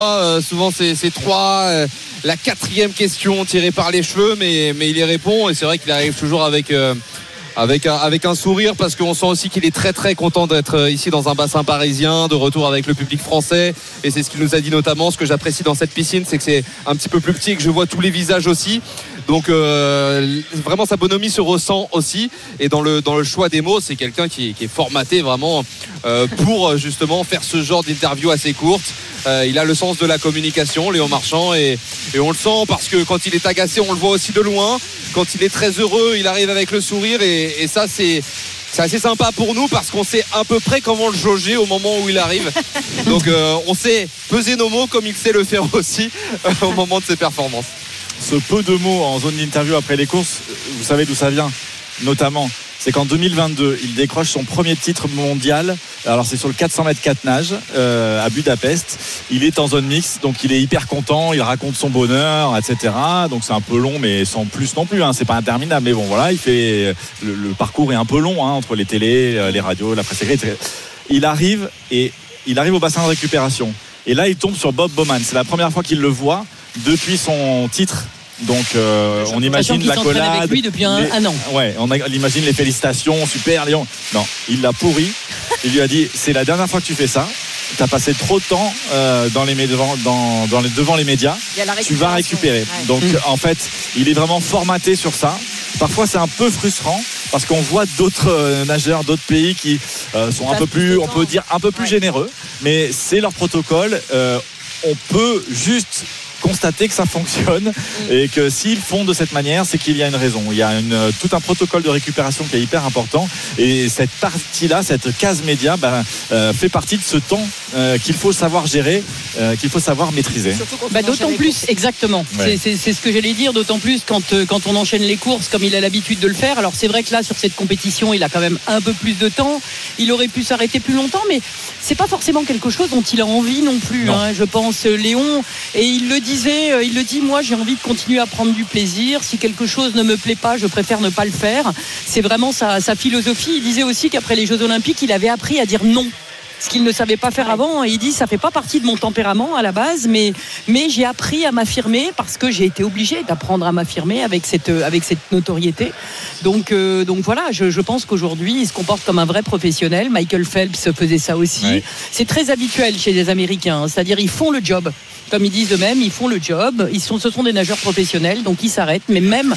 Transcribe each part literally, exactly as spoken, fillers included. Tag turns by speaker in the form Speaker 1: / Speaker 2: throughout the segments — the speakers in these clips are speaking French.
Speaker 1: Euh, souvent c'est, c'est trois, euh, la quatrième question tirée par les cheveux, mais, mais il y répond et c'est vrai qu'il arrive toujours avec, euh, avec, un, avec un sourire parce qu'on sent aussi qu'il est très très content d'être ici dans un bassin parisien, de retour avec le public français et c'est ce qu'il nous a dit notamment. Ce que j'apprécie dans cette piscine, c'est que c'est un petit peu plus petit et que je vois tous les visages aussi. Donc euh, vraiment sa bonhomie se ressent aussi et dans le, dans le choix des mots, c'est quelqu'un qui, qui est formaté vraiment euh, pour justement faire ce genre d'interview assez courte. Euh, il a le sens de la communication, Léon Marchand, et, et on le sent parce que quand il est agacé, on le voit aussi de loin. Quand il est très heureux, il arrive avec le sourire et, et ça c'est, c'est assez sympa pour nous parce qu'on sait à peu près comment le jauger au moment où il arrive. Donc euh, on sait peser nos mots comme il sait le faire aussi euh, au moment de ses performances.
Speaker 2: Ce peu de mots en zone d'interview après les courses, vous savez d'où ça vient notamment? C'est qu'en deux mille vingt-deux, il décroche son premier titre mondial. Alors c'est sur le quatre cents mètres quatre nages euh, à Budapest. Il est en zone mixte, donc il est hyper content. Il raconte son bonheur, et cetera. Donc c'est un peu long, mais sans plus non plus. Hein. C'est pas interminable, mais bon voilà, il fait le, le parcours est un peu long hein, entre les télés, les radios, la presse écrite. Il arrive et il arrive au bassin de récupération. Et là, il tombe sur Bob Bowman. C'est la première fois qu'il le voit depuis son titre. Donc euh, on imagine l'accolade
Speaker 3: avec lui depuis un,
Speaker 2: les,
Speaker 3: un an.
Speaker 2: Ouais, on, a, on imagine les félicitations, super Léon. Non, il l'a pourri. Il lui a dit c'est la dernière fois que tu fais ça. Tu as passé trop de temps euh, dans les, devant, dans, dans les, devant les médias. Tu vas récupérer. Ouais. Donc mmh. en fait, il est vraiment formaté sur ça. Parfois c'est un peu frustrant parce qu'on voit d'autres euh, nageurs, d'autres pays qui euh, sont un peu plus, on peut dire un peu plus ouais. généreux. Mais c'est leur protocole. Euh, on peut juste constater que ça fonctionne mmh. et que s'ils font de cette manière, c'est qu'il y a une raison. Il y a une, tout un protocole de récupération qui est hyper important et cette partie-là, cette case média ben, euh, fait partie de ce temps euh, qu'il faut savoir gérer, euh, qu'il faut savoir maîtriser.
Speaker 3: Bah, d'autant plus, exactement. Ouais. C'est, c'est, c'est ce que j'allais dire, d'autant plus quand, euh, quand on enchaîne les courses comme il a l'habitude de le faire. Alors c'est vrai que là, sur cette compétition, il a quand même un peu plus de temps. Il aurait pu s'arrêter plus longtemps, mais c'est pas forcément quelque chose dont il a envie non plus. Non. Hein, je pense, Léon, et il le dit Disait, il le dit, moi j'ai envie de continuer à prendre du plaisir. Si quelque chose ne me plaît pas, je préfère ne pas le faire. C'est vraiment sa, sa philosophie. Il disait aussi qu'après les Jeux Olympiques, il avait appris à dire non, ce qu'il ne savait pas faire avant. Et il dit, ça fait pas partie de mon tempérament à la base, mais, mais j'ai appris à m'affirmer parce que j'ai été obligé d'apprendre à m'affirmer avec cette, avec cette notoriété. Donc, euh, donc voilà, je, je pense qu'aujourd'hui, il se comporte comme un vrai professionnel. Michael Phelps faisait ça aussi. Ouais. C'est très habituel chez les Américains, c'est-à-dire ils font le job. Comme ils disent eux-mêmes, ils font le job. Ils sont, ce sont des nageurs professionnels, donc ils s'arrêtent. Mais même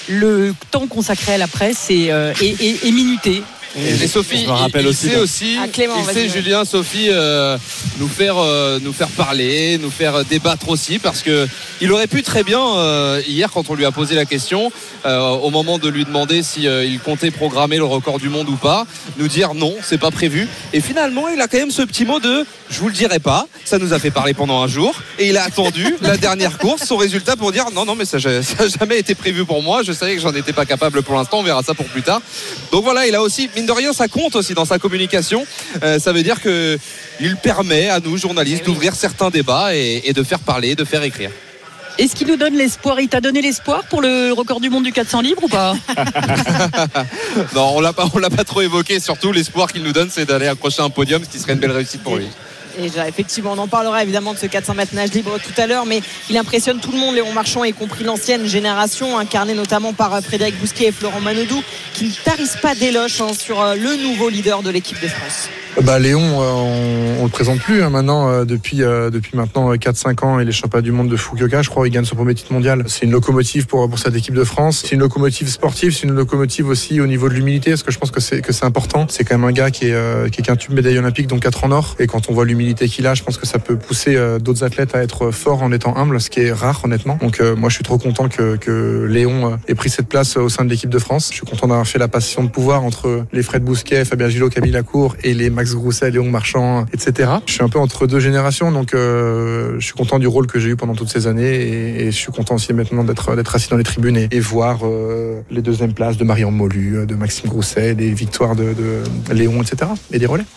Speaker 3: le temps consacré à la presse est, euh, est, est, est minuté.
Speaker 1: Et, et Sophie, je me rappelle il, il aussi, sait aussi, ah, Clément, il sait Julien, Sophie, euh, nous faire, euh, nous faire parler, nous faire débattre aussi, parce que il aurait pu très bien euh, hier quand on lui a posé la question, euh, au moment de lui demander si euh, il comptait programmer le record du monde ou pas, nous dire non, c'est pas prévu. Et finalement, il a quand même ce petit mot de je vous le dirai pas. Ça nous a fait parler pendant un jour, et il a attendu la dernière course, son résultat pour dire non, non, mais ça, ça a jamais été prévu pour moi. Je savais que j'en étais pas capable pour l'instant. On verra ça pour plus tard. Donc voilà, il a aussi mine de rien, ça compte aussi dans sa communication. Euh, ça veut dire qu'il permet à nous, journalistes, oui. d'ouvrir certains débats et, et de faire parler, de faire écrire.
Speaker 3: Est-ce qu'il nous donne l'espoir? Il t'a donné l'espoir pour le record du monde du quatre cents libres ou pas?
Speaker 1: Non, on l'a pas, on l'a pas trop évoqué. Surtout, l'espoir qu'il nous donne, c'est d'aller accrocher un podium, ce qui serait une belle réussite pour lui.
Speaker 4: Et effectivement, on en parlera évidemment de ce quatre cents mètres nage libre tout à l'heure, mais il impressionne tout le monde, Léon Marchand, y compris l'ancienne génération, incarnée notamment par Frédéric Bousquet et Florent Manodou, qui ne tarissent pas d'éloges hein, sur le nouveau leader de l'équipe de France.
Speaker 5: Bah Léon, euh, on, on le présente plus hein, maintenant euh, depuis euh, depuis maintenant quatre cinq ans. Il est champion du monde de Fukuoka, je crois. Il gagne son premier titre mondial. C'est une locomotive pour pour cette équipe de France. C'est une locomotive sportive, c'est une locomotive aussi au niveau de l'humilité, parce que je pense que c'est que c'est important. C'est quand même un gars qui est euh, qui est quintuple médaille olympique, donc quatre en or. Et quand on voit l'humilité qu'il a, je pense que ça peut pousser euh, d'autres athlètes à être forts en étant humbles, ce qui est rare honnêtement. Donc euh, moi je suis trop content que que Léon euh, ait pris cette place au sein de l'équipe de France. Je suis content d'avoir fait la passation de pouvoir entre les Fred Bousquet, Fabien Gillot, Camille Lacour et les Max Grousset, Léon Marchand, et cetera. Je suis un peu entre deux générations, donc euh, je suis content du rôle que j'ai eu pendant toutes ces années et, et je suis content aussi maintenant d'être, d'être assis dans les tribunes et, et voir euh, les deuxièmes places de Marion Molu, de Maxime Grousset, des victoires de, de Léon, et cetera. Et des relais.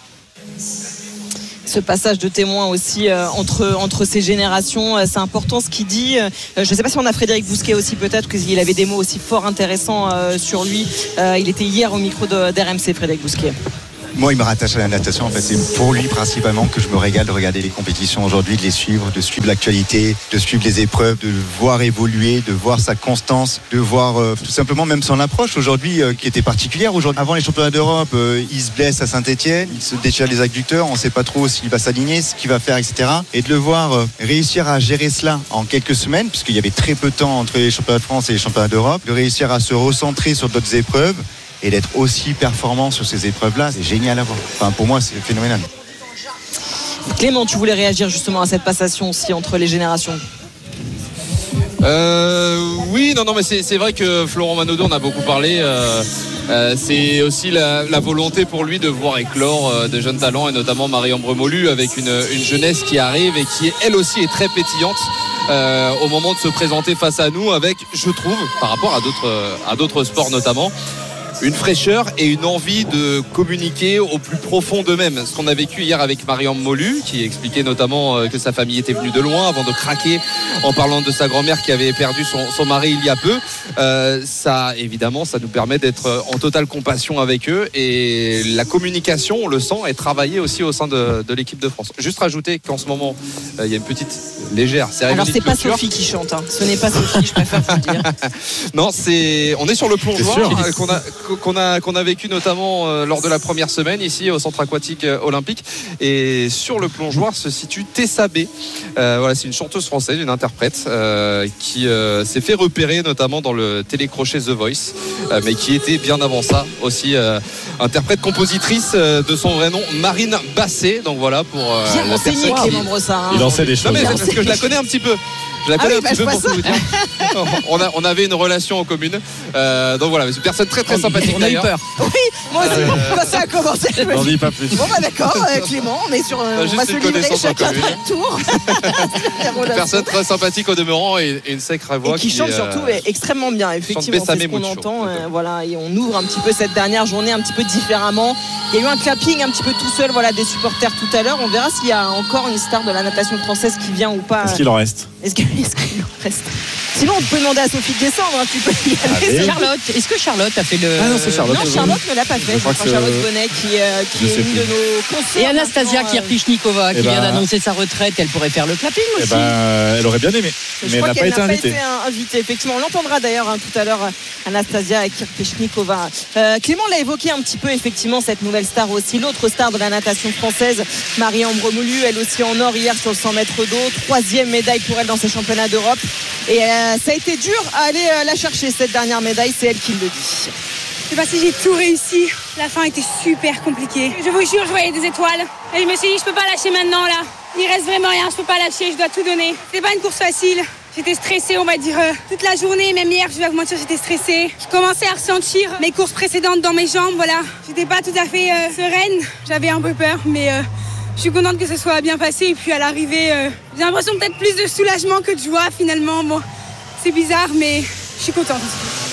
Speaker 4: Ce passage de témoin aussi euh, entre, entre ces générations, euh, c'est important ce qu'il dit. Euh, je ne sais pas si on a Frédéric Bousquet aussi peut-être, qu'il avait des mots aussi fort intéressants euh, sur lui. Euh, il était hier au micro de, d'R M C, Frédéric Bousquet.
Speaker 6: Moi, il me rattache à la natation. En fait, c'est pour lui principalement que je me régale de regarder les compétitions aujourd'hui, de les suivre, de suivre l'actualité, de suivre les épreuves, de le voir évoluer, de voir sa constance, de voir euh, tout simplement même son approche aujourd'hui euh, qui était particulière. Aujourd'hui, avant les championnats d'Europe, euh, il se blesse à Saint-Etienne, il se déchire les adducteurs, on ne sait pas trop s'il va s'aligner, ce qu'il va faire, et cetera. Et de le voir euh, réussir à gérer cela en quelques semaines, puisqu'il y avait très peu de temps entre les championnats de France et les championnats d'Europe, de réussir à se recentrer sur d'autres épreuves et d'être aussi performant sur ces épreuves-là, c'est génial à voir. Enfin, pour moi, c'est phénoménal.
Speaker 4: Clément, tu voulais réagir justement à cette passation aussi entre les générations?
Speaker 1: Euh, oui, non, non, mais c'est, c'est vrai que Florent Manodou, on a beaucoup parlé. Euh, euh, c'est aussi la, la volonté pour lui de voir éclore euh, de jeunes talents, et notamment Marie-Ambre Molu, avec une, une jeunesse qui arrive et qui, elle aussi, est très pétillante euh, au moment de se présenter face à nous, avec, je trouve, par rapport à d'autres, à d'autres sports notamment, une fraîcheur et une envie de communiquer au plus profond d'eux-mêmes. Ce qu'on a vécu hier avec Marie-Ambre Molu, qui expliquait notamment que sa famille était venue de loin avant de craquer en parlant de sa grand-mère qui avait perdu son, son mari il y a peu. Euh, ça, évidemment, ça nous permet d'être en totale compassion avec eux, et la communication, on le sent, est travaillée aussi au sein de, de l'équipe de France. Juste rajouter qu'en ce moment, euh, il y a une petite légère cérémonie.
Speaker 4: Alors c'est pas Sophie qui chante, hein. Ce n'est pas Sophie, je préfère vous le dire.
Speaker 1: Non, c'est, on est sur le plongeoir euh, qu'on a qu'on a qu'on a vécu notamment euh, lors de la première semaine ici au centre aquatique euh, olympique, et sur le plongeoir se situe Tessa B. Euh, voilà, c'est une chanteuse française, une interprète euh, qui euh, s'est fait repérer notamment dans le télécrochet The Voice, euh, mais qui était bien avant ça aussi euh, interprète compositrice euh, de son vrai nom, Marine Basset. Donc voilà pour euh,
Speaker 4: bien
Speaker 1: la
Speaker 4: renseigné,
Speaker 1: personne
Speaker 4: Clément Brossard, hein.
Speaker 2: Il en sait des choses.
Speaker 1: Non mais c'est parce que je la connais un petit peu. Je la connais ah oui, un petit bah, peu pour tout vous dire. on, a, on avait une relation en commune. Euh, donc voilà, mais c'est une personne très très sympathique.
Speaker 3: On a eu peur.
Speaker 4: Oui, moi aussi, euh... quand ça a commencé, je me
Speaker 2: n'en dis pas plus.
Speaker 4: Bon bah d'accord, euh, Clément, on est sur euh, on va se livrer chacun notre tour.
Speaker 1: Une personne très sympathique au demeurant, et, et une sacrée voix.
Speaker 4: Et qui, qui chante euh, surtout euh, extrêmement bien, effectivement, c'est ce qu'on entend. Euh, voilà, et on ouvre un petit peu cette dernière journée un petit peu différemment. Il y a eu un clapping un petit peu tout seul, voilà, des supporters tout à l'heure. On verra s'il y a encore une star de la natation française qui vient ou pas.
Speaker 2: Est-ce qu'il en reste?
Speaker 4: Est-ce qu'il en reste? Sinon, on peut demander à Sophie de descendre, hein, tu peux y aller.
Speaker 3: Allez. Charlotte, est-ce que Charlotte a fait le.
Speaker 2: Ah non, c'est Charlotte.
Speaker 4: Non, Charlotte ne l'a pas fait. C'est enfin, Charlotte Bonnet qui, euh, qui est une de nos conseillères.
Speaker 3: Et Anastasia Kirpichnikova euh... qui vient ben... d'annoncer sa retraite, elle pourrait faire le clapping aussi.
Speaker 2: Eh ben, elle aurait bien aimé,
Speaker 4: je
Speaker 2: mais elle n'a pas été invitée.
Speaker 4: Été invitée. Effectivement, on l'entendra d'ailleurs hein, tout à l'heure, Anastasia Kirpichnikova. Euh, Clément l'a évoqué un petit peu, effectivement, cette nouvelle star aussi, l'autre star de la natation française, Marie-Ambre Molu, elle aussi en or hier sur le cent mètres d'eau, troisième médaille pour elle dans ces championnats d'Europe. Et euh, ça a été dur à aller euh, la chercher, cette dernière médaille, c'est elle qui le dit.
Speaker 7: Je sais pas si j'ai tout réussi. La fin était super compliquée. Je vous jure, je voyais des étoiles. Et je me suis dit, je peux pas lâcher maintenant là. Il reste vraiment rien, je peux pas lâcher, je dois tout donner. C'est pas une course facile. J'étais stressée, on va dire, euh, toute la journée, même hier, je vais vous mentir, j'étais stressée. Je commençais à ressentir mes courses précédentes dans mes jambes, voilà. J'étais pas tout à fait euh, sereine, j'avais un peu peur, mais euh, je suis contente que ce soit bien passé. Et puis à l'arrivée, euh, j'ai l'impression peut-être plus de soulagement que de joie finalement. Bon, c'est bizarre, mais je suis contente.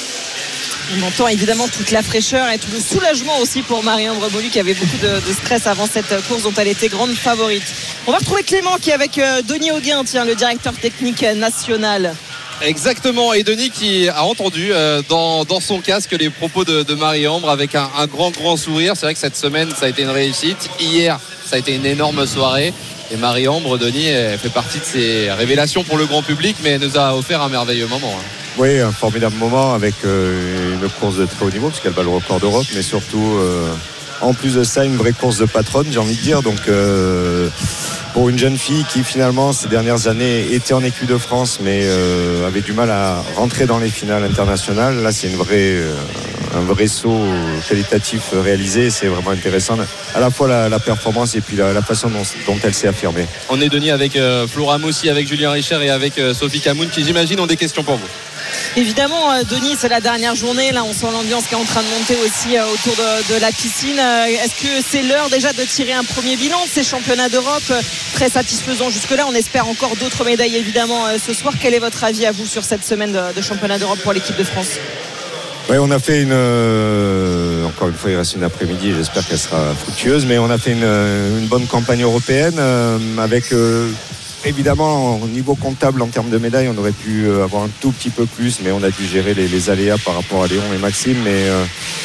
Speaker 4: On entend évidemment toute la fraîcheur et tout le soulagement aussi pour Marie-Ambre Molu qui avait beaucoup de, de stress avant cette course dont elle était grande favorite. On va retrouver Clément qui est avec euh, Denis Auguin, tiens, le directeur technique national.
Speaker 1: Exactement, et Denis qui a entendu euh, dans, dans son casque les propos de, de Marie-Ambre avec un, un grand grand sourire. C'est vrai que cette semaine ça a été une réussite. Hier ça a été une énorme soirée. Et Marie-Ambre, Denis, elle fait partie de ces révélations pour le grand public, mais elle nous a offert un merveilleux moment.
Speaker 8: Oui, un formidable moment avec euh, une course de très haut niveau, puisqu'elle bat le record d'Europe, mais surtout, euh, en plus de ça, une vraie course de patronne, j'ai envie de dire. Donc, euh, pour une jeune fille qui, finalement, ces dernières années, était en équipe de France, mais euh, avait du mal à rentrer dans les finales internationales, là, c'est une vraie... Euh, un vrai saut qualitatif réalisé, c'est vraiment intéressant à la fois la, la performance et puis la, la façon dont, dont elle s'est affirmée.
Speaker 1: On est Denis avec euh, Flora Moussi, avec Julien Richer et avec euh, Sophie Camoun qui j'imagine ont des questions pour vous.
Speaker 4: Évidemment, euh, Denis, c'est la dernière journée, là on sent l'ambiance qui est en train de monter aussi euh, autour de, de la piscine. Euh, est-ce que c'est l'heure déjà de tirer un premier bilan de ces championnats d'Europe euh, très satisfaisant jusque-là? On espère encore d'autres médailles évidemment euh, ce soir. Quel est votre avis à vous sur cette semaine de, de championnat d'Europe pour l'équipe de France?
Speaker 8: Oui, on a fait une... Euh, encore une fois, il reste une après-midi, j'espère qu'elle sera fructueuse, mais on a fait une, une bonne campagne européenne euh, avec... Euh, évidemment, au niveau comptable, en termes de médailles, on aurait pu avoir un tout petit peu plus, mais on a dû gérer les, les aléas par rapport à Léon et Maxime. Mais euh,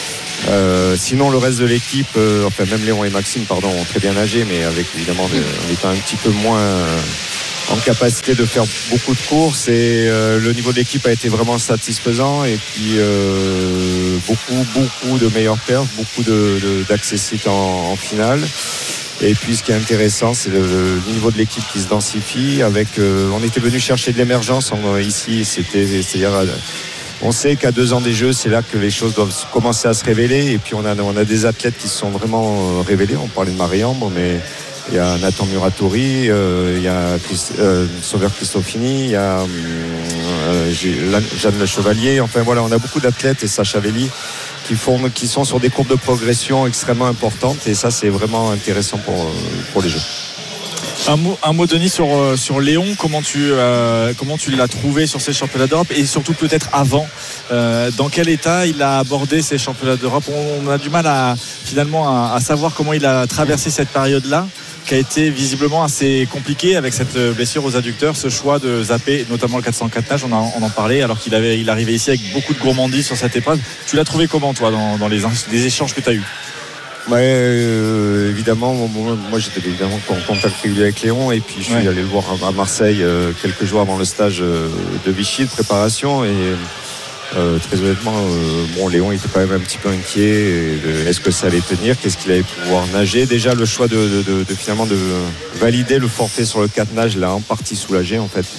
Speaker 8: Euh, sinon le reste de l'équipe, euh, enfin même Léon et Maxime pardon, ont très bien nagé, mais avec évidemment de, en étant un petit peu moins euh, en capacité de faire beaucoup de courses, et euh, le niveau de l'équipe a été vraiment satisfaisant, et puis euh, beaucoup beaucoup de meilleures perfs, beaucoup de, de, d'accessites en, en finale. Et puis ce qui est intéressant, c'est le, le niveau de l'équipe qui se densifie avec, euh, on était venu chercher de l'émergence en, ici, c'était, c'est-à-dire on sait qu'à deux ans des Jeux, c'est là que les choses doivent commencer à se révéler, et puis on a, on a des athlètes qui se sont vraiment révélés. On parlait de Marie-Ambre, mais il y a Nathan Muratori, euh, il y a Christ, euh, Sauveur Cristofini, il y a euh, Jeanne Le Chevalier. Enfin voilà, on a beaucoup d'athlètes, et Sacha Velli qui, font, qui sont sur des courbes de progression extrêmement importantes, et ça c'est vraiment intéressant pour, pour les Jeux.
Speaker 2: Un mot, un mot Denis sur, sur Léon, comment tu, euh, comment tu l'as trouvé sur ces championnats d'Europe, et surtout peut-être avant, euh, dans quel état il a abordé ces championnats d'Europe? On a du mal à, finalement à, à savoir comment il a traversé cette période-là, qui a été visiblement assez compliquée avec cette blessure aux adducteurs, ce choix de zapper notamment le quatre cent quatre nage, on en, on en parlait, alors qu'il avait, il arrivait ici avec beaucoup de gourmandise sur cette épreuve. Tu l'as trouvé comment toi dans, dans les, les échanges que tu as eus?
Speaker 8: Ouais, euh, évidemment, moi, moi j'étais évidemment en contact régulier avec Léon, et puis je suis ouais. allé le voir à Marseille euh, quelques jours avant le stage euh, de Vichy de préparation, et euh, très honnêtement, euh, bon, Léon était quand même un petit peu inquiet. De, est-ce que ça allait tenir? Qu'est-ce qu'il allait pouvoir nager? Déjà, le choix de, de, de, de finalement de valider le forfait sur le quatre nage l'a en partie soulagé en fait.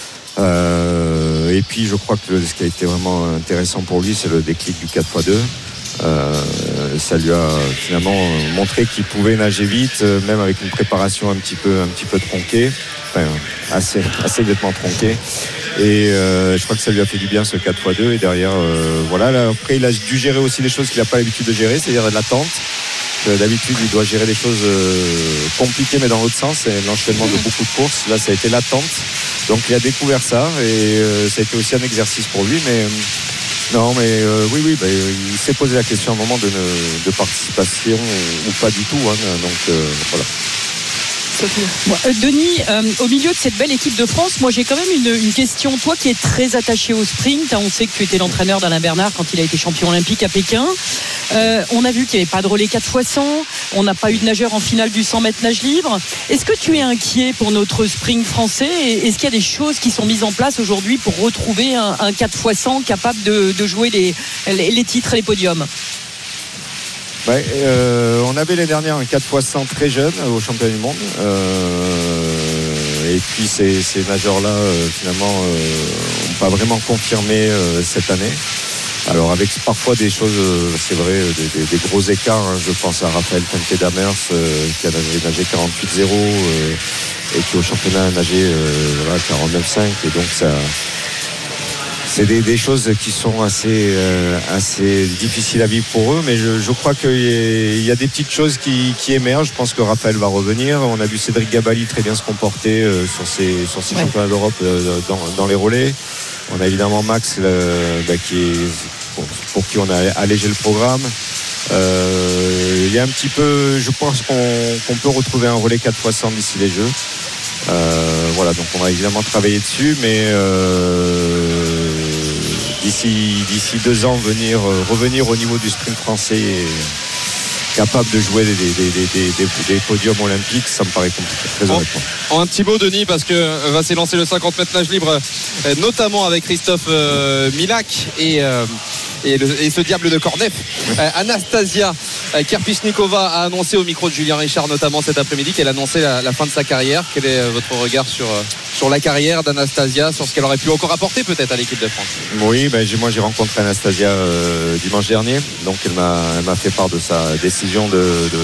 Speaker 8: Euh, et puis, je crois que le, ce qui a été vraiment intéressant pour lui, c'est le déclic du quatre fois deux. Euh, ça lui a finalement montré qu'il pouvait nager vite, même avec une préparation un petit peu, un petit peu tronquée, enfin assez, assez nettement tronquée. Et euh, je crois que ça lui a fait du bien ce quatre fois deux. Et derrière, euh, voilà. Là, après, il a dû gérer aussi des choses qu'il n'a pas l'habitude de gérer, c'est-à-dire de l'attente. D'habitude, il doit gérer des choses euh, compliquées, mais dans l'autre sens, c'est l'enchaînement de beaucoup de courses. Là, ça a été l'attente. Donc, il a découvert ça, et euh, ça a été aussi un exercice pour lui, mais. Non, mais euh, oui, oui, bah, il s'est posé la question à un moment de, de participation ou, ou pas du tout. Hein, donc euh, voilà.
Speaker 3: Bon, euh, Denis, euh, au milieu de cette belle équipe de France, moi j'ai quand même une, une question. Toi qui es très attaché au sprint, hein, on sait que tu étais l'entraîneur d'Alain Bernard quand il a été champion olympique à Pékin. Euh, on a vu qu'il n'y avait pas de relais quatre fois cent. On n'a pas eu de nageur en finale du cent mètres nage libre. Est-ce que tu es inquiet pour notre sprint français, et est-ce qu'il y a des choses qui sont mises en place aujourd'hui pour retrouver un, un quatre fois cent capable de, de jouer les, les, les titres et les podiums?
Speaker 8: Ouais, euh, on avait l'année dernière un quatre fois cent très jeune au championnat du monde, euh, et puis ces, ces nageurs-là euh, finalement n'ont euh, pas vraiment confirmé euh, cette année. Alors avec parfois des choses, euh, c'est vrai, des, des, des gros écarts, hein. Je pense à Raphaël Fuente-Damers euh, qui a nagé, nagé quarante-huit zéro euh, et qui au championnat a nagé euh, voilà, quarante-neuf cinq, et donc ça... C'est des, des choses qui sont assez, euh, assez difficiles à vivre pour eux, mais je, je crois qu'il y, y a des petites choses qui, qui émergent. Je pense que Raphaël va revenir. On a vu Cédric Gabali très bien se comporter euh, sur ces, sur ces ouais. championnats d'Europe euh, dans, dans les relais. On a évidemment Max euh, bah, qui est, pour, pour qui on a allégé le programme. Euh, il y a un petit peu, je pense qu'on, qu'on peut retrouver un relais quatre fois cent d'ici les Jeux. Euh, voilà, donc on va évidemment travailler dessus, mais euh, d'ici, d'ici deux ans venir, euh, revenir au niveau du sprint français et capable de jouer des, des, des, des, des, des podiums olympiques, ça me paraît compliqué, très honnêtement.
Speaker 1: En un petit mot, Denis, parce que va s'élancer le cinquante mètres nage libre, notamment avec Christophe euh, Milak et euh, Et, le, et ce diable de Cornef. euh, Anastasia euh, Kerpichnikova a annoncé au micro de Julien Richard notamment cet après-midi qu'elle annonçait la, la fin de sa carrière. Quel est euh, votre regard sur, euh, sur la carrière d'Anastasia, sur ce qu'elle aurait pu encore apporter peut-être à l'équipe de France?
Speaker 8: Oui, ben, j'ai, moi j'ai rencontré Anastasia euh, dimanche dernier, donc elle m'a, elle m'a fait part de sa décision de, de,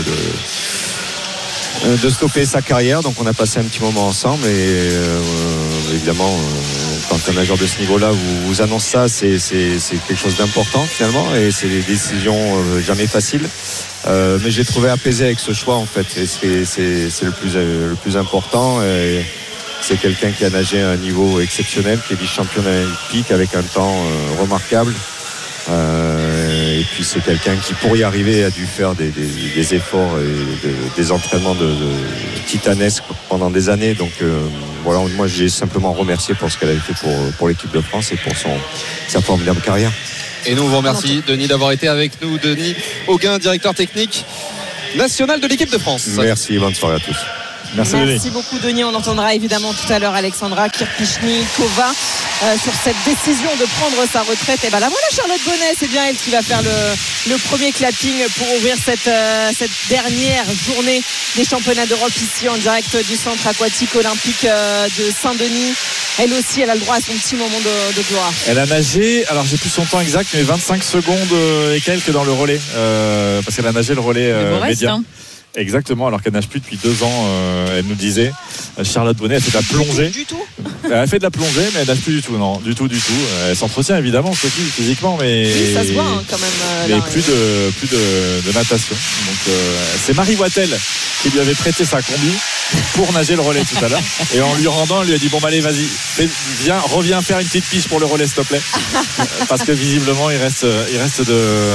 Speaker 8: de, de stopper sa carrière. Donc on a passé un petit moment ensemble, et euh, évidemment euh, quand un nageur de ce niveau-là vous, vous annonce ça, c'est, c'est, c'est quelque chose d'important finalement, et c'est des décisions euh, jamais faciles. Euh, mais j'ai trouvé apaisé avec ce choix en fait, et c'est, c'est, c'est le, plus, euh, le plus important. Et c'est quelqu'un qui a nagé à un niveau exceptionnel, qui est vice-champion olympique avec un temps euh, remarquable. Euh, et puis c'est quelqu'un qui, pour y arriver, a dû faire des, des, des efforts et de, des entraînements de, de titanesques pendant des années. Donc euh, voilà, moi j'ai simplement remercié pour ce qu'elle avait fait pour, pour l'équipe de France et pour son, sa formidable carrière.
Speaker 1: Et nous, on vous remercie, Denis, d'avoir été avec nous. Denis Hauguin, directeur technique national de l'équipe de France.
Speaker 8: Merci, bonne soirée à tous.
Speaker 4: Merci, Merci beaucoup Denis. On entendra évidemment tout à l'heure Alexandra Kirpichnikova euh, sur cette décision de prendre sa retraite. Et ben là voilà Charlotte Bonnet, c'est bien elle qui va faire le, le premier clapping pour ouvrir cette, euh, cette dernière journée des championnats d'Europe ici en direct du centre aquatique olympique euh, de Saint-Denis. Elle aussi, elle a le droit à son petit moment de, de gloire.
Speaker 2: Elle a nagé, alors j'ai plus son temps exact, mais vingt-cinq secondes et quelques dans le relais, euh, parce qu'elle a nagé le relais euh, média. Hein. Exactement, alors qu'elle nage plus depuis deux ans, euh, elle nous disait. Charlotte Bonnet, elle fait de la plongée.
Speaker 4: Du tout.
Speaker 2: Elle fait de la plongée, mais elle nage plus du tout, non, du tout, du tout. Elle s'entretient évidemment, Sophie, physiquement, mais.
Speaker 4: Oui, ça se voit hein, quand même. Euh,
Speaker 2: mais
Speaker 4: là,
Speaker 2: plus, de, plus de, de natation. Donc, euh, c'est Marie Wattel qui lui avait prêté sa combi pour nager le relais tout à l'heure. Et en lui rendant, elle lui a dit bon, bah, allez, vas-y, viens, reviens faire une petite pige pour le relais, s'il te plaît. Parce que visiblement, il reste, il reste de,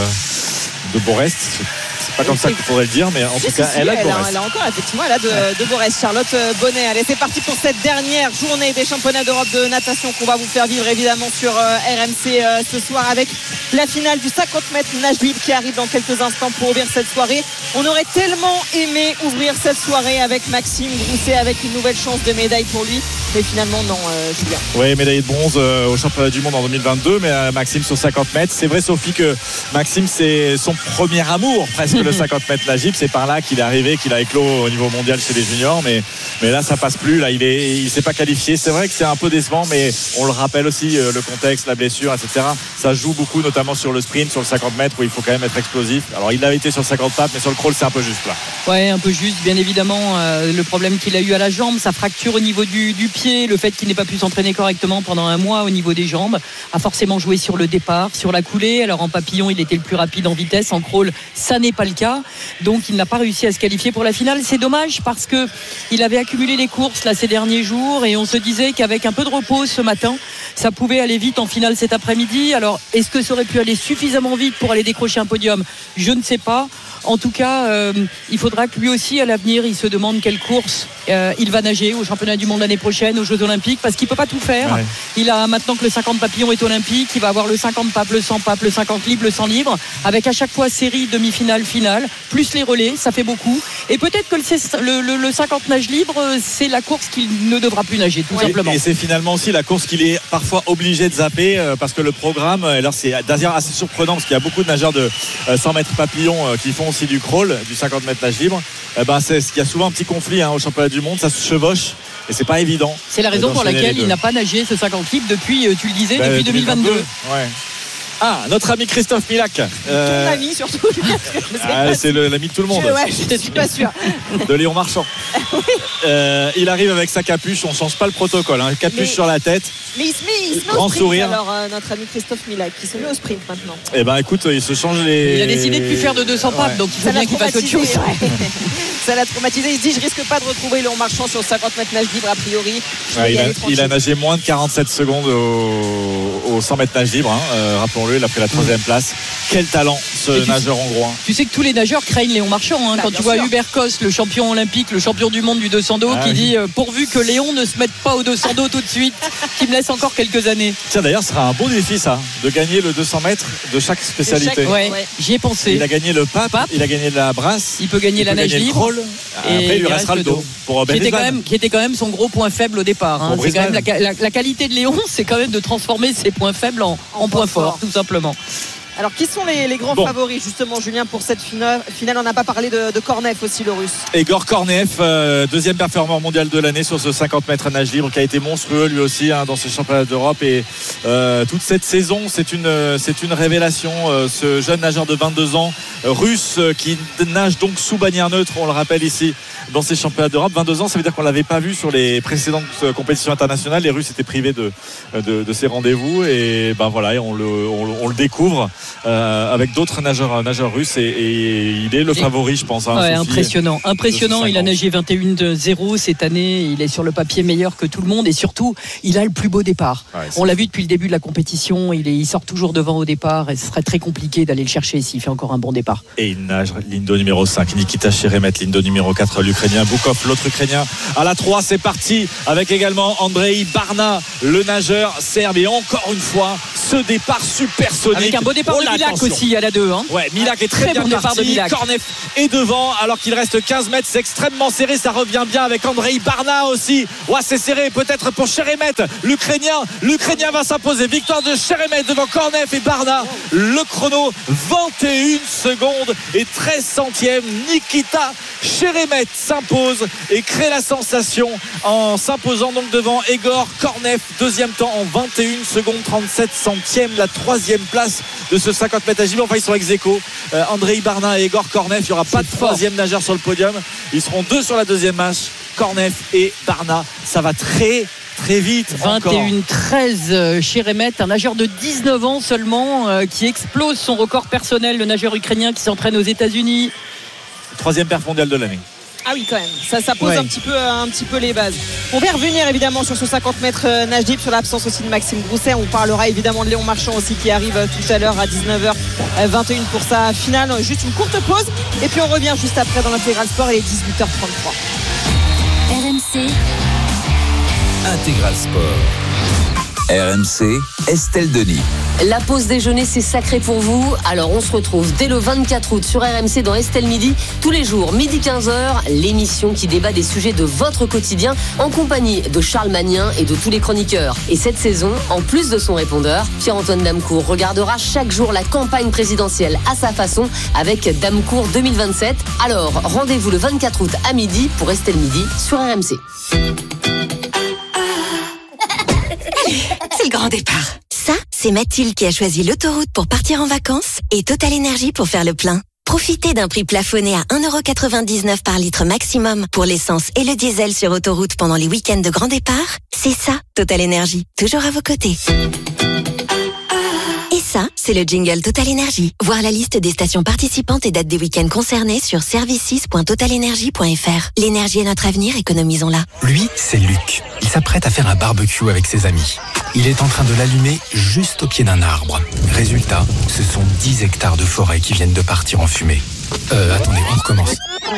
Speaker 2: de beaux restes. C'est pas comme ça qu'il faudrait le dire, mais en
Speaker 4: si,
Speaker 2: tout
Speaker 4: si,
Speaker 2: cas,
Speaker 4: si,
Speaker 2: elle a de
Speaker 4: elle,
Speaker 2: beaux
Speaker 4: a,
Speaker 2: restes.
Speaker 4: elle a encore, effectivement, elle a de, de beaux restes. Charlotte Bonnet. Allez, c'est parti pour cette dernière journée des championnats d'Europe de natation qu'on va vous faire vivre évidemment sur euh, R M C euh, ce soir avec la finale du cinquante mètres nage libre qui arrive dans quelques instants pour ouvrir cette soirée. On aurait tellement aimé ouvrir cette soirée avec Maxime Grousset, avec une nouvelle chance de médaille pour lui. Mais finalement, non, euh, Julien.
Speaker 2: Oui, médaille de bronze euh, au championnat du monde en deux mille vingt-deux, mais euh, Maxime sur cinquante mètres. C'est vrai, Sophie, que Maxime, c'est son premier amour, presque le cinquante mètres nage libre. C'est par là qu'il est arrivé, qu'il a éclos au niveau mondial chez les juniors. Mais, mais là, ça passe plus. Là, il est, il s'est pas qualifié. C'est vrai que c'est un peu décevant, mais on le rappelle aussi, euh, le contexte, la blessure, et cetera. Ça joue beaucoup, notamment sur le sprint, sur le cinquante mètres, où il faut quand même être explosif. Alors, il avait été sur le cinquante pattes, mais sur le crawl, c'est un peu juste là.
Speaker 3: Ouais, un peu juste, bien évidemment. Euh, le problème qu'il a eu à la jambe, sa fracture au niveau du, du pied, le fait qu'il n'ait pas pu s'entraîner correctement pendant un mois au niveau des jambes, a forcément joué sur le départ, sur la coulée. Alors en papillon, il était le plus rapide en vitesse, en crawl, ça n'est pas le cas. Donc il n'a pas réussi à se qualifier pour la finale. C'est dommage parce que il avait accumulé les courses là ces derniers jours et on se disait qu'avec un peu de repos ce matin, ça pouvait aller vite en finale cet après-midi. Alors est-ce que ça aurait pu aller suffisamment vite pour aller décrocher un podium ? Je ne sais pas. En tout cas, euh, il faudra que lui aussi, à l'avenir, il se demande quelle course euh, il va nager au championnat du monde l'année prochaine, aux Jeux Olympiques, parce qu'il ne peut pas tout faire. Ouais. Il a maintenant que le cinquante papillon est olympique, il va avoir le cinquante pape, le cent pape, le cinquante libre, le cent libre, avec à chaque fois série, demi-finale, finale, plus les relais, ça fait beaucoup. Et peut-être que le, le, le cinquante nage libre, c'est la course qu'il ne devra plus nager, tout ouais. simplement.
Speaker 2: Et c'est finalement aussi la course qu'il est parfois obligé de zapper, euh, parce que le programme, alors c'est d'ailleurs assez surprenant, parce qu'il y a beaucoup de nageurs de euh, cent mètres papillon euh, qui font aussi du crawl, du cinquante mètres nage libre. Eh ben, c'est, il y a souvent un petit conflit hein, au championnat du monde, ça se chevauche et c'est pas évident.
Speaker 3: C'est la raison pour laquelle il n'a pas nagé ce cinquante libre depuis, tu le disais, ben, depuis deux mille vingt-deux.
Speaker 2: Ouais. Ah, notre ami Christophe Milac.
Speaker 4: Euh... Ton ami surtout.
Speaker 2: Ah, c'est le, l'ami de tout le monde.
Speaker 4: Je, ouais, je suis pas sûr.
Speaker 2: De Léon Marchand. Oui. euh, il arrive avec sa capuche, on change pas le protocole. Hein. Capuche mais, sur la tête.
Speaker 4: Mais il se met, il se met
Speaker 2: grand
Speaker 4: au sprint,
Speaker 2: sourire.
Speaker 4: Alors euh, notre ami Christophe Milac qui se met au sprint maintenant.
Speaker 2: Eh ben écoute, il se change les.
Speaker 3: Il a décidé de plus faire de deux cents papes, ouais. donc il faut bien qu'il fasse autre chose.
Speaker 4: Ouais. Ça l'a traumatisé. Il se dit je risque pas de retrouver Léon Marchand sur cinquante mètres nage libre a priori.
Speaker 2: Ouais, il, a, il a nagé moins de quarante-sept secondes au, au cent mètres nage libre. Hein. Euh, rappelons-le, il a pris la troisième place. Quel talent ce tu nageur
Speaker 3: sais,
Speaker 2: hongrois.
Speaker 3: Tu sais que tous les nageurs craignent Léon Marchand hein, bah, quand tu vois sûr. Hubert Coste, le champion olympique, le champion du monde du deux cents dos ah, qui oui. dit euh, pourvu que Léon ne se mette pas au deux cents dos tout de suite, qu'il me laisse encore quelques années.
Speaker 2: Tiens d'ailleurs ce sera un beau défi ça, de gagner le deux cents mètres de chaque spécialité.
Speaker 3: De chaque, ouais, ouais. J'y ai pensé.
Speaker 2: Il a gagné le pape, pape. Il a gagné la brasse,
Speaker 3: il peut gagner il la peut nage libre
Speaker 2: crawl, et après il lui restera le dos, dos. Pour
Speaker 3: qui, était quand même, qui était quand même son gros point faible au départ hein. C'est quand même la, la, la qualité de Léon, c'est quand même de transformer ses points faibles en, en, en points forts tout simplement.
Speaker 4: Alors qui sont les, les grands bon. favoris justement Julien pour cette finale, finale on n'a pas parlé de, de Kornev aussi le russe.
Speaker 2: Egor Kornev euh, deuxième performeur mondial de l'année sur ce cinquante mètres nage libre qui a été monstrueux lui aussi hein, dans ce championnat d'Europe et euh, toute cette saison c'est une, c'est une révélation euh, ce jeune nageur de vingt-deux ans euh, russe euh, qui nage donc sous bannière neutre on le rappelle ici dans ces championnats d'Europe. Vingt-deux ans ça veut dire qu'on ne l'avait pas vu sur les précédentes euh, compétitions internationales. Les Russes étaient privés de, de, de ces rendez-vous et ben voilà et on, le, on, on le découvre Euh, avec d'autres nageurs, nageurs russes et, et il est le favori je pense hein,
Speaker 3: ouais,
Speaker 2: Sophie,
Speaker 3: impressionnant impressionnant il a nagé vingt et un zéro cette année, il est sur le papier meilleur que tout le monde et surtout il a le plus beau départ ouais, on l'a vu depuis le début de la compétition il, est, il sort toujours devant au départ et ce serait très compliqué d'aller le chercher s'il fait encore un bon départ
Speaker 2: et il nage l'indo numéro cinq Nikita Sheremet, l'indo numéro quatre l'Ukrainien Boukov, l'autre Ukrainien à la trois c'est parti avec également Andrei Barna le nageur serbe et encore une fois ce départ supersonique.
Speaker 3: Avec un beau départ oh, de Milak attention. Aussi à la deux. Hein.
Speaker 2: Ouais, Milak est très, très bien bon parti. Cornef est devant alors qu'il reste quinze mètres. C'est extrêmement serré. Ça revient bien avec Andrei Barna aussi. Ouais, c'est serré peut-être pour Sheremet. L'Ukrainien, l'Ukrainien va s'imposer. Victoire de Sheremet devant Cornef et Barna. Le chrono vingt et une secondes et treize centièmes. Nikita Sheremet s'impose et crée la sensation en s'imposant donc devant Egor Cornef. Deuxième temps en vingt et une secondes trente-sept centièmes. La troisième place de ce cinquante mètres nage libre. Enfin, ils sont ex-aequo. Euh, Andrei Barna et Egor Cornef. Il n'y aura pas de troisième nageur sur le podium. Ils seront deux sur la deuxième manche. Cornef et Barna. Ça va très très vite.
Speaker 3: vingt et une treize Sheremet, un nageur de dix-neuf ans seulement euh, qui explose son record personnel, le nageur ukrainien qui s'entraîne aux États-Unis.
Speaker 2: Troisième perf mondial de l'année.
Speaker 4: Ah oui, quand même, ça, ça pose ouais. un, petit peu, un petit peu les bases. On va revenir évidemment sur ce cinquante mètres nage libre, sur l'absence aussi de Maxime Grousset. On parlera évidemment de Léon Marchand aussi qui arrive tout à l'heure à dix-neuf heures vingt et une pour sa finale. Juste une courte pause et puis on revient juste après dans l'Intégral Sport. Il est dix-huit heures trente-trois.
Speaker 9: R M C
Speaker 10: Intégral Sport. R M C, Estelle Denis.
Speaker 9: La pause déjeuner, c'est sacré pour vous. Alors on se retrouve dès le vingt-quatre août sur R M C dans Estelle Midi. Tous les jours, midi quinze heures, l'émission qui débat des sujets de votre quotidien en compagnie de Charles Magnin et de tous les chroniqueurs. Et cette saison, en plus de son répondeur, Pierre-Antoine Damecourt regardera chaque jour la campagne présidentielle à sa façon avec Damecourt deux mille vingt-sept. Alors rendez-vous le vingt-quatre août à midi pour Estelle Midi sur R M C.
Speaker 11: C'est le grand départ. Ça, c'est Mathilde qui a choisi l'autoroute pour partir en vacances et Total Énergie pour faire le plein. Profitez d'un prix plafonné à un euro quatre-vingt-dix-neuf par litre maximum pour l'essence et le diesel sur autoroute pendant les week-ends de grand départ. C'est ça, Total Énergie. Toujours à vos côtés. Et ça, c'est le jingle Total Énergie. Voir la liste des stations participantes et dates des week-ends concernés sur services point total énergie point f r. L'énergie est notre avenir, économisons-la.
Speaker 12: Lui, c'est Luc. Il s'apprête à faire un barbecue avec ses amis. Il est en train de l'allumer juste au pied d'un arbre. Résultat, ce sont dix hectares de forêt qui viennent de partir en fumée. Euh, attendez, on recommence.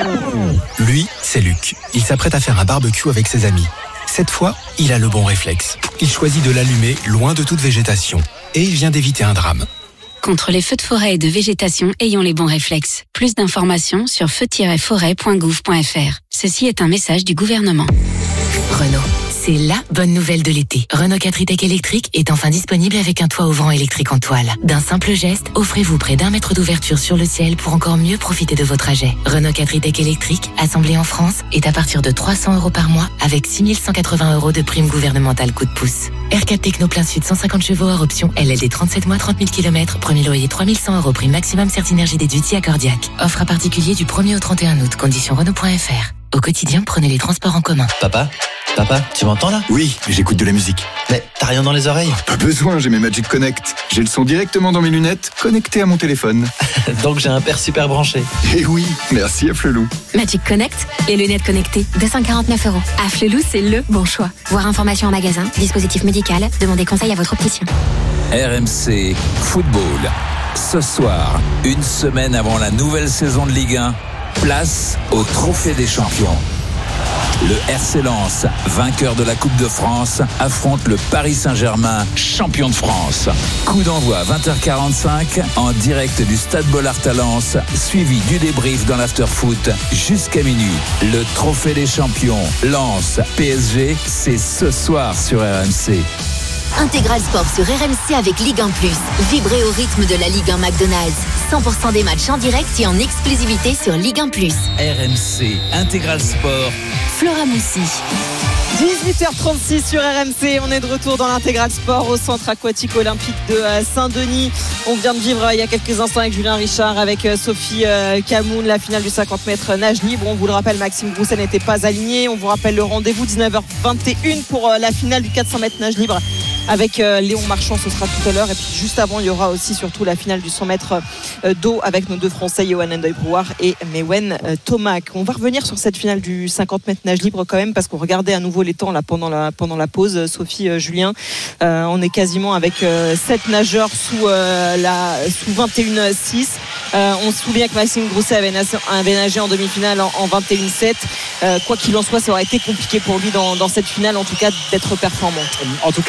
Speaker 12: Lui, c'est Luc. Il s'apprête à faire un barbecue avec ses amis. Cette fois, il a le bon réflexe. Il choisit de l'allumer loin de toute végétation. Et il vient d'éviter un drame.
Speaker 13: Contre les feux de forêt et de végétation, ayons les bons réflexes. Plus d'informations sur feu tiret forêt point gouv point f r. Ceci est un message du gouvernement.
Speaker 14: Renault. C'est la bonne nouvelle de l'été. Renault quatre e-Tech électrique est enfin disponible avec un toit ouvrant électrique en toile. D'un simple geste, offrez-vous près d'un mètre d'ouverture sur le ciel pour encore mieux profiter de vos trajets. Renault quatre e-Tech électrique, assemblé en France, est à partir de trois cents euros par mois avec six mille cent quatre-vingts euros de prime gouvernementale coup de pouce. R quatre Techno plein sud cent cinquante chevaux hors option, L L D trente-sept mois trente mille kilomètres, premier loyer trois mille cent euros, prime maximum Certinergie déduit à Cordiac. Offre à particulier du premier au trente et un août, conditions Renault point f r. Au quotidien, prenez les transports en commun.
Speaker 15: Papa Papa, tu m'entends là?
Speaker 16: Oui, j'écoute de la musique.
Speaker 15: Mais t'as rien dans les oreilles?
Speaker 16: Pas besoin, j'ai mes Magic Connect. J'ai le son directement dans mes lunettes, connecté à mon téléphone.
Speaker 15: Donc j'ai un père super branché.
Speaker 16: Eh oui, merci à Flelou.
Speaker 17: Magic Connect, les lunettes connectées, deux cent quarante-neuf euros. À Flelou, c'est le bon choix. Voir information en magasin, dispositif médical, demandez conseil à votre opticien.
Speaker 10: R M C Football. Ce soir, une semaine avant la nouvelle saison de Ligue un, place au Trophée des Champions. Le R C Lens, vainqueur de la Coupe de France, affronte le Paris Saint-Germain, champion de France. Coup d'envoi vingt heures quarante-cinq en direct du Stade Bollaert à Lens, suivi du débrief dans l'after-foot jusqu'à minuit. Le Trophée des Champions, Lens, P S G, c'est ce soir sur R M C.
Speaker 11: Intégral Sport sur R M C avec Ligue un plus. Vibrez au rythme de la Ligue un McDonald's. cent pour cent des matchs en direct et en exclusivité sur Ligue un plus.
Speaker 10: R M C, Intégral Sport.
Speaker 11: Flora Moussi.
Speaker 4: dix-huit heures trente-six sur R M C, on est de retour dans l'Intégral Sport au centre aquatique olympique de Saint-Denis. On vient de vivre il y a quelques instants avec Julien Richard, avec Sophie Camoun, la finale du cinquante mètres nage libre. On vous le rappelle, Maxime Grousset n'était pas aligné. On vous rappelle le rendez-vous dix-neuf heures vingt et une pour la finale du quatre cents mètres nage libre avec Léon Marchand, ce sera tout à l'heure. Et puis juste avant, il y aura aussi surtout la finale du cent mètres d'eau avec nos deux Français, Johan Ndoye-Brouard et Mewen Tomac. On va revenir sur cette finale du cinquante mètres nage libre quand même, parce qu'on regardait à nouveau les temps là pendant la pendant la pause. Sophie, euh, Julien, euh, on est quasiment avec euh, sept nageurs sous euh, la sous vingt et un six. Euh, on se souvient que Maxime Grousset avait, avait nagé en demi-finale en, en vingt et un sept. Euh, quoi qu'il en soit, ça aurait été compliqué pour lui dans, dans cette finale, en tout cas, d'être performant.
Speaker 2: En tout cas, même avec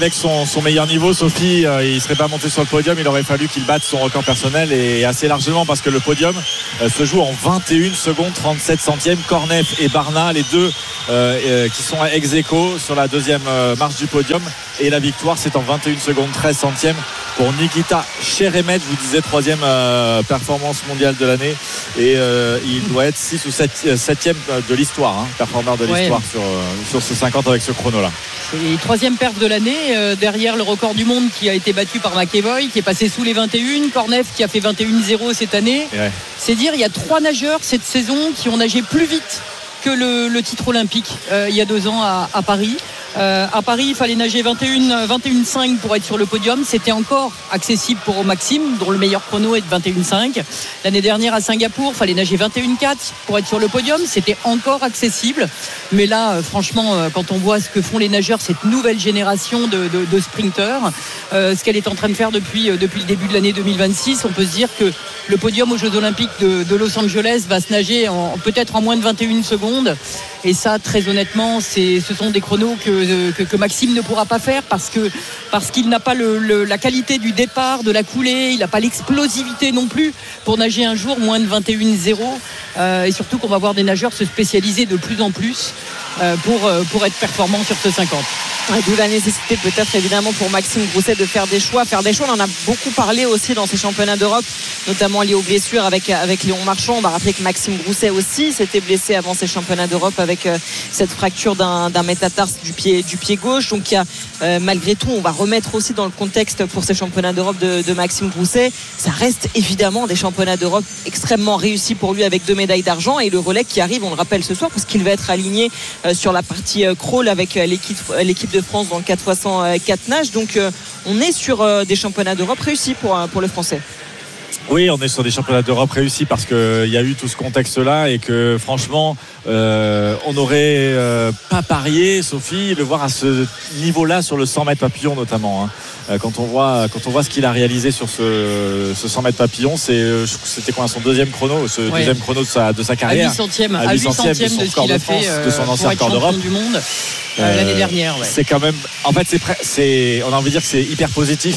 Speaker 2: avec son, son meilleur niveau, Sophie, euh, il ne serait pas monté sur le podium. Il aurait fallu qu'il batte son record personnel et assez largement parce que le podium euh, se joue en vingt et une secondes trente-sept centièmes. Cornef et Barna, les deux euh, euh, qui sont ex aequo sur la deuxième euh, marche du podium. Et la victoire, c'est en vingt et une secondes treize centièmes pour Nikita Sheremet. Je vous disais troisième euh, performance mondiale de l'année. Et euh, il doit être six ou septième de l'histoire, hein, performeur de l'histoire ouais. sur, euh, sur ce cinquante avec ce chrono-là.
Speaker 3: C'est troisième perf de l'année, euh, derrière le record du monde qui a été battu par McEvoy, qui est passé sous les vingt et un. Cornef qui a fait vingt et un zéro cette année. Ouais. C'est dire, il y a trois nageurs cette saison qui ont nagé plus vite que le, le titre olympique euh, il y a deux ans à, à Paris. Euh, à Paris, il fallait nager vingt et un virgule cinq pour être sur le podium. C'était encore accessible pour Maxime, dont le meilleur chrono est de vingt et un virgule cinq. L'année dernière à Singapour, il fallait nager vingt et un virgule quatre pour être sur le podium. C'était encore accessible. Mais là, euh, franchement, euh, quand on voit ce que font les nageurs, cette nouvelle génération de, de, de sprinteurs, euh, ce qu'elle est en train de faire depuis, euh, depuis le début de l'année deux mille vingt-six, on peut se dire que le podium aux Jeux Olympiques de, de Los Angeles va se nager en, peut-être en moins de vingt et une secondes. Et ça, très honnêtement, c'est, ce sont des chronos que, que, que Maxime ne pourra pas faire parce, que, parce qu'il n'a pas le, le, la qualité du départ, de la coulée, il n'a pas l'explosivité non plus pour nager un jour moins de vingt et un zéro. Euh, et surtout qu'on va voir des nageurs se spécialiser de plus en plus euh, pour, pour être performants sur ce cinquante.
Speaker 4: Ouais, d'où la nécessité peut-être évidemment pour Maxime Grousset de faire des choix. Faire des choix, on en a beaucoup parlé aussi dans ces championnats d'Europe, notamment liés aux blessures avec, avec Léon Marchand. On va rappeler que Maxime Grousset aussi s'était blessé avant ces championnats d'Europe avec euh, cette fracture d'un, d'un métatarse du pied, du pied gauche. Donc il y a euh, malgré tout, on va remettre aussi dans le contexte pour ces championnats d'Europe de, de Maxime Grousset. Ça reste évidemment des championnats d'Europe extrêmement réussis pour lui avec deux médailles d'argent et le relais qui arrive, on le rappelle ce soir, parce qu'il va être aligné euh, sur la partie euh, crawl avec euh, l'équipe, euh, l'équipe de France dans le quatre fois cent quatre nage. Donc euh, on est sur euh, des championnats d'Europe réussis pour, euh, pour le Français.
Speaker 2: Oui, on est sur des championnats d'Europe réussis parce qu'il y a eu tout ce contexte-là et que franchement, euh, on n'aurait euh, pas parié, Sophie, le voir à ce niveau-là sur le cent mètres papillon notamment. Hein. Quand on voit, quand on voit ce qu'il a réalisé sur ce, ce cent mètres papillon, c'est, c'était quoi son deuxième chrono, ce ouais. deuxième chrono de sa, de sa carrière.
Speaker 3: À huit centièmes, à huit centièmes de, de ce qu'il a fait euh,
Speaker 2: de son ancien record d'Europe
Speaker 3: du monde euh, l'année dernière. Ouais.
Speaker 2: C'est quand même, en fait, c'est, c'est, on a envie de dire que c'est hyper positif.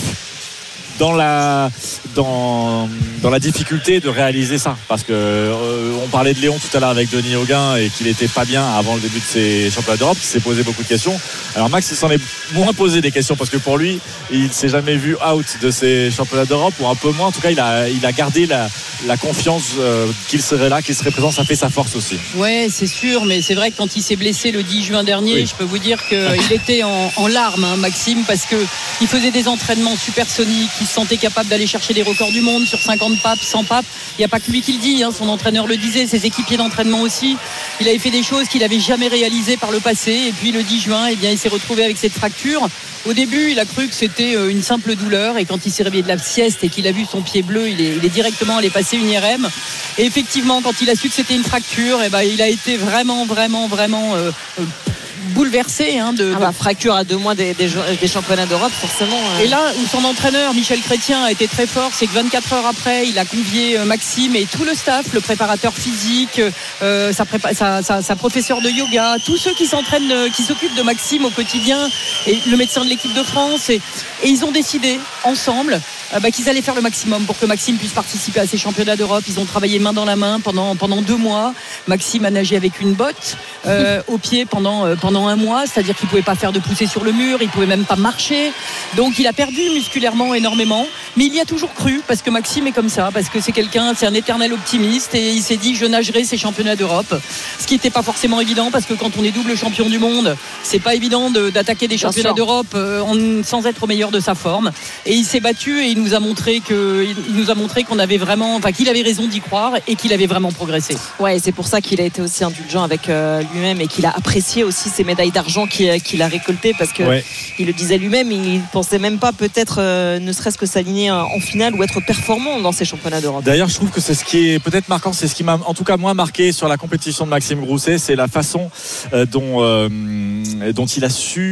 Speaker 2: Dans la, dans, dans la difficulté de réaliser ça parce que euh, on parlait de Léon tout à l'heure avec Denis Hauguin et qu'il était pas bien avant le début de ses championnats d'Europe, il s'est posé beaucoup de questions. Alors Max il s'en est moins posé des questions parce que pour lui il s'est jamais vu out de ses championnats d'Europe ou un peu moins, en tout cas il a, il a gardé la, la confiance euh, qu'il serait là, qu'il serait présent, ça fait sa force aussi.
Speaker 3: Ouais c'est sûr, mais c'est vrai que quand il s'est blessé le dix juin dernier, oui. je peux vous dire qu'il était en, en larmes hein, Maxime, parce qu'il faisait des entraînements supersoniques, il se sentait capable d'aller chercher des records du monde sur cinquante papes, cent papes. Il n'y a pas que lui qui le dit, hein, son entraîneur le disait, ses équipiers d'entraînement aussi. Il avait fait des choses qu'il n'avait jamais réalisées par le passé. Et puis le dix juin, eh bien, il s'est retrouvé avec cette fracture. Au début, il a cru que c'était une simple douleur. Et quand il s'est réveillé de la sieste et qu'il a vu son pied bleu, il est, il est directement allé passer une I R M. Et effectivement, quand il a su que c'était une fracture, eh ben, il a été vraiment, vraiment, vraiment... Euh, euh, bouleversé hein, de,
Speaker 4: ah bah, de fracture à deux mois des, des, des championnats d'Europe forcément euh...
Speaker 3: et là où son entraîneur Michel Chrétien a été très fort, c'est que vingt-quatre heures après il a convié Maxime et tout le staff, le préparateur physique euh, sa, prépa- sa, sa, sa professeure de yoga, tous ceux qui s'entraînent, qui s'occupent de Maxime au quotidien et le médecin de l'équipe de France et, et ils ont décidé ensemble euh, bah, qu'ils allaient faire le maximum pour que Maxime puisse participer à ces championnats d'Europe. Ils ont travaillé main dans la main pendant, pendant deux mois. Maxime a nagé avec une botte euh, au pied pendant, euh, pendant un mois, c'est-à-dire qu'il ne pouvait pas faire de poussée sur le mur, il ne pouvait même pas marcher, donc il a perdu musculairement énormément, mais il y a toujours cru parce que Maxime est comme ça, parce que c'est quelqu'un, c'est un éternel optimiste et il s'est dit je nagerai ces championnats d'Europe, ce qui n'était pas forcément évident parce que quand on est double champion du monde, c'est pas évident de, d'attaquer des championnats d'Europe euh, en, sans être au meilleur de sa forme, et il s'est battu et il nous a montré que, il nous a montré qu'on avait vraiment, enfin qu'il avait raison d'y croire et qu'il avait vraiment progressé.
Speaker 4: Ouais, c'est pour ça qu'il a été aussi indulgent avec euh, lui-même et qu'il a apprécié aussi ses médailles d'argent qu'il, qu'il a récoltées parce que ouais. il le disait lui-même, il pensait même pas peut-être euh, ne serait-ce que s'aligner en finale ou être performant dans ces championnats d'Europe.
Speaker 2: D'ailleurs, je trouve que c'est ce qui est peut-être marquant, c'est ce qui m'a en tout cas moins marqué sur la compétition de Maxime Grousset, c'est la façon euh, dont, euh, dont il a su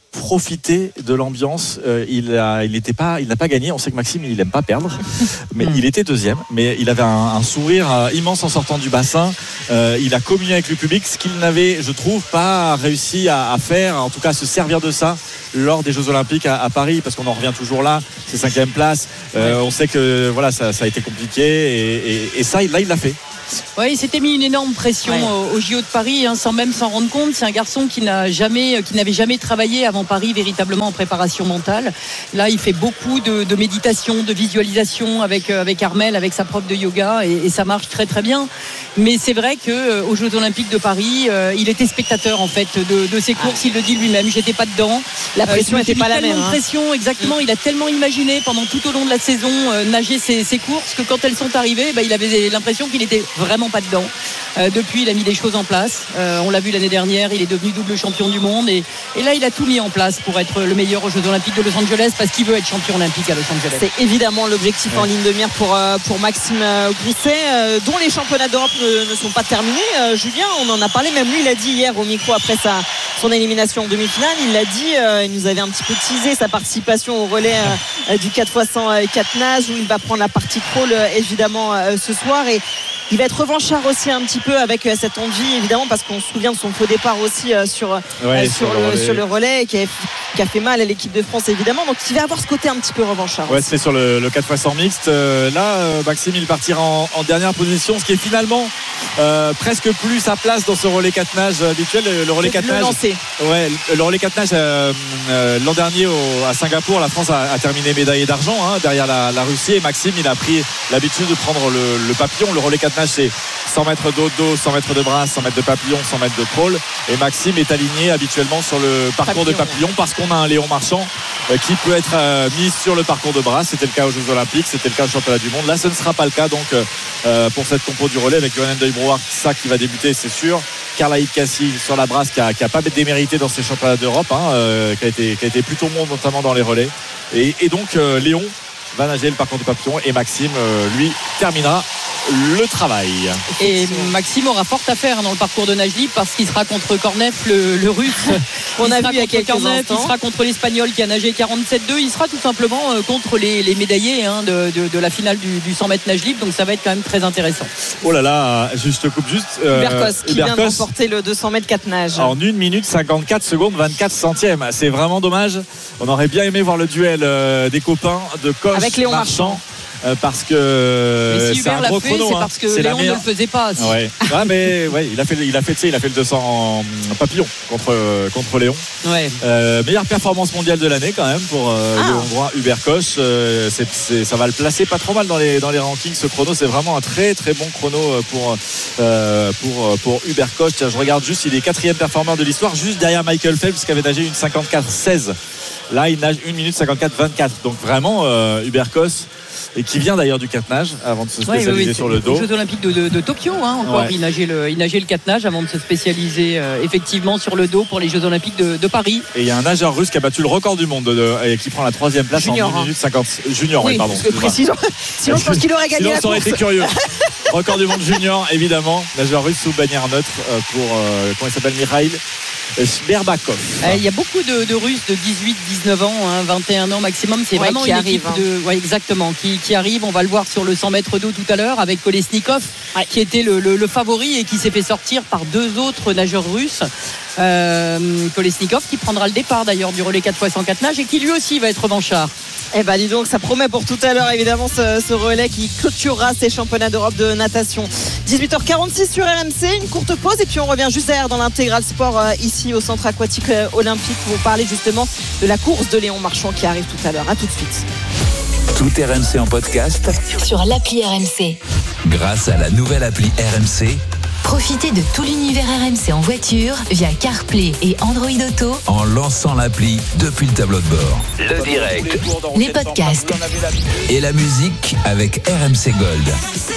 Speaker 2: profité de l'ambiance. Euh, il a, il n'était pas, il n'a pas gagné. On sait que Maxime, il n'aime pas perdre, mais il était deuxième. Mais il avait un, un sourire euh, immense en sortant du bassin. Euh, il a communié avec le public, ce qu'il n'avait, je trouve, pas réussi à, à faire, en tout cas à se servir de ça lors des Jeux Olympiques à, à Paris, parce qu'on en revient toujours là. C'est cinquième place. Euh, ouais. On sait que voilà, ça, ça a été compliqué, et, et, et ça, là, il l'a fait.
Speaker 3: Ouais, il s'était mis une énorme pression ouais. au J O de Paris, hein, sans même s'en rendre compte. C'est un garçon qui n'a jamais, qui n'avait jamais travaillé avant Paris véritablement en préparation mentale. Là, il fait beaucoup de, de méditation, de visualisation avec avec Armelle, avec sa prof de yoga, et, et ça marche très très bien. Mais c'est vrai que euh, aux Jeux Olympiques de Paris, euh, il était spectateur en fait de, de ces courses. Il le dit lui-même. J'étais pas dedans.
Speaker 4: La pression n'était euh, pas la même.
Speaker 3: Tellement de pression, exactement. Mm. Il a tellement imaginé pendant tout au long de la saison euh, nager ses, ses courses que quand elles sont arrivées, bah, il avait l'impression qu'il était vraiment pas dedans. Euh, depuis, il a mis des choses en place. Euh, on l'a vu l'année dernière, il est devenu double champion du monde, et, et là, il a tout mis en place pour être le meilleur aux Jeux Olympiques de Los Angeles, parce qu'il veut être champion olympique à Los Angeles.
Speaker 4: C'est évidemment l'objectif ouais. en ligne de mire pour, euh, pour Maxime Grousset, euh, dont les championnats d'Europe ne, ne sont pas terminés. Euh, Julien, on en a parlé, même lui, il a dit hier au micro après sa, son élimination en demi-finale, il l'a dit, euh, il nous avait un petit peu teasé sa participation au relais euh, du quatre fois cent quatre nages, où il va prendre la partie crawl euh, évidemment euh, ce soir, et il va être revanchard aussi un petit peu avec euh, cette envie, évidemment, parce qu'on se souvient de son faux départ aussi euh, sur, ouais, euh, sur, sur, le, le sur le relais, qui a, qui a fait mal à l'équipe de France, évidemment. Donc il va avoir ce côté un petit peu revanchard.
Speaker 2: Ouais, c'est sur le, le quatre fois cent mixte. Euh, là, euh, Maxime, il partira en, en dernière position, ce qui est finalement euh, presque plus sa place dans ce relais quatre nages habituel. Le, le relais quatre nages. Ouais, le relais quatre nages, euh, euh, l'an dernier au, à Singapour, la France a, a terminé médaillée d'argent hein, derrière la, la Russie. Et Maxime, il a pris l'habitude de prendre le, le papillon. Le relais quatre nages, c'est cent mètres d'eau dos, cent mètres de bras, cent mètres de papillon, cent mètres de crawl, et Maxime est aligné habituellement sur le parcours papillon, de papillon ouais. parce qu'on a un Léon Marchand euh, qui peut être euh, mis sur le parcours de bras. C'était le cas aux Jeux Olympiques, c'était le cas au championnat du monde. Là, ce ne sera pas le cas donc euh, pour cette compo du relais avec Johan Deuil-Brouard, ça qui va débuter, c'est sûr. Carla Cassie sur la brasse qui a, qui a pas démérité dans ces championnats d'Europe, hein, euh, qui a été qui a été plutôt bon notamment dans les relais. Et, et donc euh, Léon va nager le parcours de papillon, et Maxime euh, lui terminera le travail.
Speaker 3: Et Maxime aura fort à faire dans le parcours de nage libre, parce qu'il sera contre Kornev, le, le russe.
Speaker 4: On a vu il y a quelques
Speaker 3: Kornev, il sera contre l'espagnol qui a nagé quarante-sept deux. Il sera tout simplement contre les, les médaillés hein, de, de, de la finale du, du cent mètres nage libre. Donc ça va être quand même très intéressant.
Speaker 2: Oh là là, juste coupe juste.
Speaker 4: Euh, Uberkos qui Uberkos, vient de remporter le deux cents mètres quatre nages.
Speaker 2: En une minute cinquante-quatre secondes vingt-quatre centièmes. C'est vraiment dommage. On aurait bien aimé voir le duel euh, des copains de Koch
Speaker 4: avec Léon Marchand.
Speaker 2: Marchand. Euh, parce que
Speaker 3: mais si
Speaker 2: c'est
Speaker 3: Hubert
Speaker 2: un gros
Speaker 3: l'a fait,
Speaker 2: chrono,
Speaker 3: c'est
Speaker 2: hein.
Speaker 3: parce que
Speaker 2: c'est
Speaker 3: Léon ne le faisait pas. Si.
Speaker 2: Ouais. ouais, mais ouais, il a fait, il a fait, il a fait le deux cents en papillon contre contre Léon.
Speaker 3: Ouais.
Speaker 2: Euh, meilleure performance mondiale de l'année quand même pour euh, ah. le Hongrois Hubert Koch. Euh, c'est, c'est, ça va le placer pas trop mal dans les dans les rankings. Ce chrono, c'est vraiment un très très bon chrono pour euh, pour pour Hubert Koch. Tiens, je regarde juste, il est quatrième performeur de l'histoire, juste derrière Michael Phelps qui avait nagé une cinquante-quatre seize. Là, il nage une minute cinquante-quatre vingt-quatre. Donc vraiment, euh, Hubert Koch, et qui vient d'ailleurs du quatre nage avant de se spécialiser ouais, oui, oui, sur le dos.
Speaker 3: Aux Jeux Olympiques de, de, de Tokyo, hein, encore, ouais. il, nageait le, il nageait le quatre nage avant de se spécialiser euh, effectivement sur le dos pour les Jeux Olympiques de, de Paris.
Speaker 2: Et il y a un nageur russe qui a battu le record du monde de, de, et qui prend la troisième place junior, en une minute cinquante. Junior, oui, oui pardon.
Speaker 4: Précision. Sinon, je pense qu'il aurait gagné.
Speaker 2: Sinon,
Speaker 4: la
Speaker 2: ça aurait été curieux. Record du monde junior, évidemment. Nageur russe sous bannière neutre pour, euh, comment il s'appelle, Mikhail Berbakov.
Speaker 3: Euh, il y a beaucoup de, de Russes de dix-huit dix-neuf ans, hein, vingt et un ans maximum. C'est ouais, vraiment une arrive, équipe hein. de. Ouais, exactement. Qui, qui arrive. On va le voir sur le cent mètres d'eau tout à l'heure avec Kolesnikov, ouais. qui était le, le, le favori et qui s'est fait sortir par deux autres nageurs russes. Euh, Kolesnikov qui prendra le départ d'ailleurs du relais quatre fois cent quatre nages et qui lui aussi va être revanchard.
Speaker 4: Eh ben dis donc, ça promet pour tout à l'heure évidemment ce, ce relais qui clôturera ces championnats d'Europe de natation. dix-huit heures quarante-six sur R M C, une courte pause et puis on revient juste derrière dans l'intégral sport euh, ici au centre aquatique euh, olympique pour vous parler justement de la course de Léon Marchand qui arrive tout à l'heure. À tout de suite.
Speaker 10: Tout R M C en podcast
Speaker 14: sur l'appli R M C.
Speaker 10: Grâce à la nouvelle appli R M C.
Speaker 14: Profitez de tout l'univers R M C en voiture via CarPlay et Android Auto
Speaker 10: en lançant l'appli depuis le tableau de bord. Le direct,
Speaker 14: les podcasts
Speaker 10: et la musique avec R M C Gold.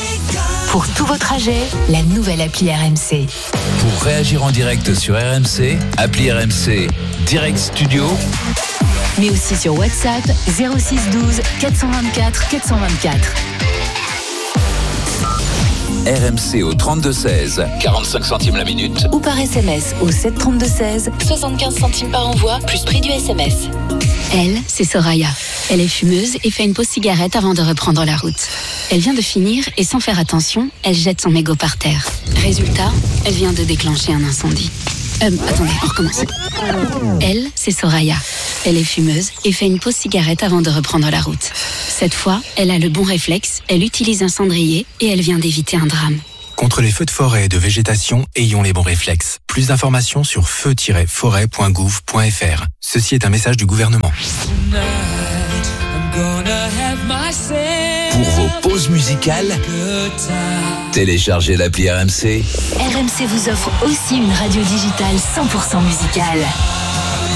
Speaker 14: Pour tous vos trajets, la nouvelle appli R M C.
Speaker 10: Pour réagir en direct sur R M C, appli R M C Direct Studio.
Speaker 14: Mais aussi sur WhatsApp zéro six douze quatre cent vingt-quatre quatre cent vingt-quatre.
Speaker 10: R M C au trente-deux seize, quarante-cinq centimes la minute.
Speaker 14: Ou par S M S au sept trente-deux seize, soixante-quinze centimes par envoi, plus prix du S M S.
Speaker 13: Elle, c'est Soraya. Elle est fumeuse et fait une pause cigarette avant de reprendre la route. Elle vient de finir et sans faire attention, elle jette son mégot par terre. Résultat, elle vient de déclencher un incendie. Euh, attendez, on recommence. Elle, c'est Soraya. Elle est fumeuse et fait une pause cigarette avant de reprendre la route. Cette fois, elle a le bon réflexe, elle utilise un cendrier et elle vient d'éviter un drame.
Speaker 12: Contre les feux de forêt et de végétation, ayons les bons réflexes. Plus d'informations sur feu tiret forêt point gouv point f r. Ceci est un message du gouvernement.
Speaker 10: Pour vos pauses musicales, téléchargez l'appli R M C.
Speaker 14: R M C vous offre aussi une radio digitale cent pour cent musicale.